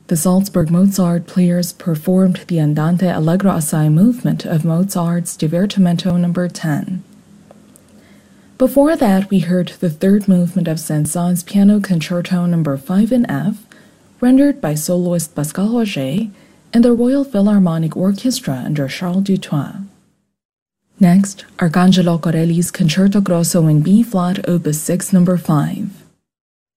the Salzburg Mozart players performed the Andante Allegro assai movement of Mozart's Divertimento No. 10. Before that, we heard the third movement of Saint-Saëns Piano Concerto No. 5 in F, rendered by soloist Pascal Roger and the Royal Philharmonic Orchestra under Charles Dutoit. Next, Arcangelo Corelli's Concerto Grosso in B-flat, Opus 6 No. 5.